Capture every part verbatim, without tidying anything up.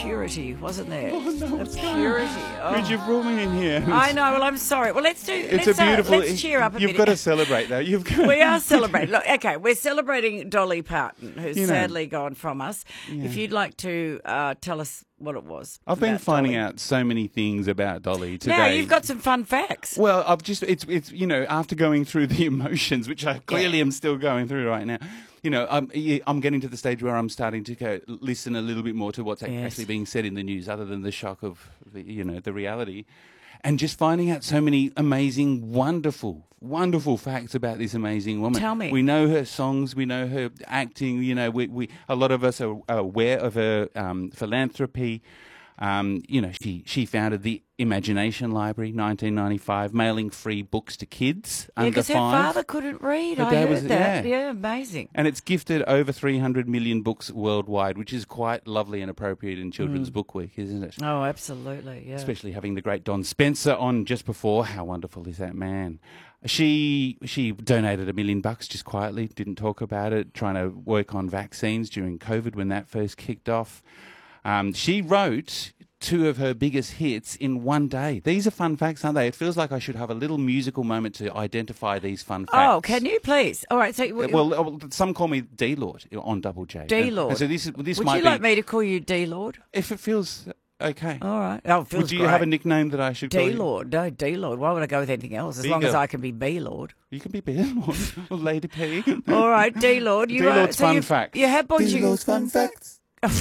purity, wasn't there? Oh, no, a it's purity. Oh. Bridge, you've brought me in here. I know. Well, I'm sorry. Well, let's do. It's let's, a beautiful. Uh, let's cheer up a You've bit. got to celebrate, though. You've got. We are celebrating. Look, okay, we're celebrating Dolly Parton, who's You know, sadly gone from us. yeah. If you'd like to uh, tell us what it was. I've been about finding Dolly. out so many things about Dolly today. Now you've got some fun facts. Well, I've just it's it's you know after going through the emotions, which I clearly Yeah. am still going through right now. You know, I'm I'm getting to the stage where I'm starting to go listen a little bit more to what's Yes. actually being said in the news, other than the shock of the, you know the reality, and just finding out so many amazing, wonderful, wonderful facts about this amazing woman. Tell me. We know her songs, we know her acting. You know, we we a lot of us are, are aware of her um, philanthropy. Um, you know, she, she founded the Imagination Library, nineteen ninety-five, mailing free books to kids Yeah, under because her five. father couldn't read. Her I dad heard was- that. yeah. Yeah, amazing. And it's gifted over three hundred million books worldwide, which is quite lovely and appropriate in Children's Book Week, isn't it? Oh, absolutely. Yeah. Especially having the great Don Spencer on just before. How wonderful is that man? She she donated a million bucks just quietly, didn't talk about it, trying to work on vaccines during COVID when that first kicked off. Um, she wrote two of her biggest hits in one day. These are fun facts, aren't they? It feels like I should have a little musical moment to identify these fun facts. Oh, can you please? All right. So, Uh, Well, uh, well, some call me D Lord on Double J. D Lord. And so this is this would might you be like me to call you D Lord? if it feels okay. All right. Oh, it feels Would you great. have a nickname that I should call D you? Lord? No, D Lord. Why would I go with anything else? As long Bigger. as I can be B Lord. You can be B Lord or Lady P. All right, D Lord. You D Lord's are, so fun you, facts. You have bought you. fun facts.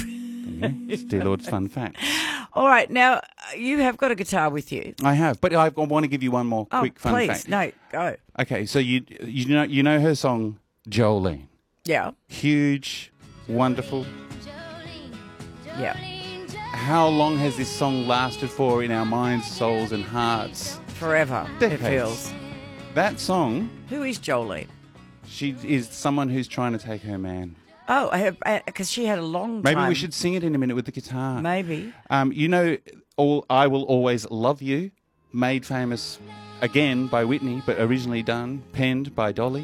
D Lord's fun facts. All right. Now uh, you have got a guitar with you. I have, but I want to give you one more Oh, quick fun please. fact. No, go. Okay, so you you know you know her song Jolene, Yeah. huge, wonderful. Yeah. How long has this song lasted for in our minds, souls, and hearts? Forever. Decades. It feels. That song, Who is Jolene? she is someone who's trying to take her man. Oh, because she had a long Maybe time. we should sing it in a minute with the guitar. Maybe. Um, you know, all I Will Always Love You, made famous again by Whitney, but originally done, penned by Dolly.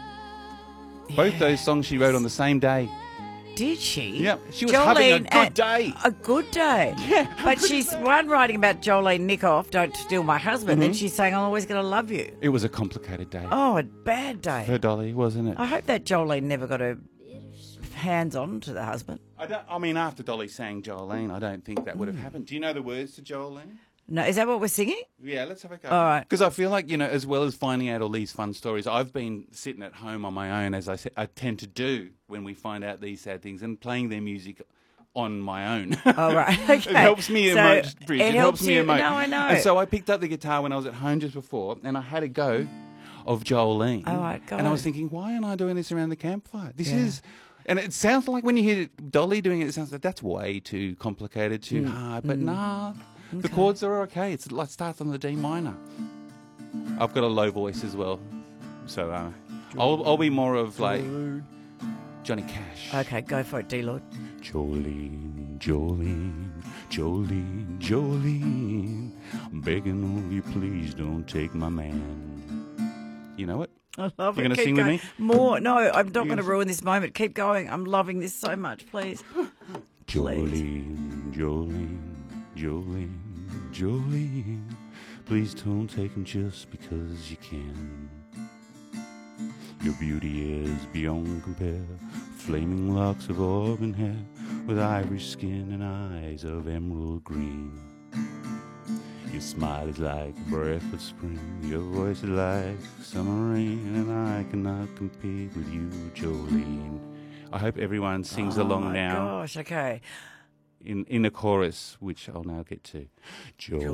Both those songs she wrote on the same day. Did she? Yep, she was having a Jolene, good uh, day. A good day. Yeah, But she's one writing about Jolene Nick-Off, don't steal my husband. Mm-hmm. Then she's saying, I'm always going to love you. It was a complicated day Oh, a bad day. for Dolly, wasn't it? I hope that Jolene never got her hands on to the husband. I don't. I mean, after Dolly sang Jolene, I don't think that would have happened. Do you know the words to Jolene? No, is that what we're singing? Yeah, let's have a go. All right. Because I feel like, you know, as well as finding out all these fun stories, I've been sitting at home on my own, as I, se- I tend to do when we find out these sad things, and playing their music on my own. Oh, right. Okay. It helps me So emote, Bridge. it It, helps helps me you- emote. no, I know. And so I picked up the guitar when I was at home just before, and I had a go of Jolene. All right, go And I was on. thinking, why am I doing this around the campfire? This Yeah. is... And it sounds like when you hear Dolly doing it, it sounds like that's way too complicated, too Mm. hard. But nah, the chords are okay. It's, it starts on the D minor. I've got a low voice as well. So uh, I'll, I'll be more of like Johnny Cash. Okay, go for it, D-Lord. Jolene, Jolene, Jolene, Jolene, I'm begging of you, please don't take my man. You know it? I love You're it. gonna Keep sing with going. me? More. No, I'm not going to gonna- ruin this moment. Keep going. I'm loving this so much. Please. Jolene, Jolene, Jolene, Jolene, please don't take him just because you can. Your beauty is beyond compare, flaming locks of auburn hair, with ivory skin and eyes of emerald green. Your smile is like a breath of spring, your voice is like summer rain, and I cannot compete with you, Jolene. I hope everyone sings Oh, along my now gosh. Okay. in, in a chorus, which I'll now get to. Jolene.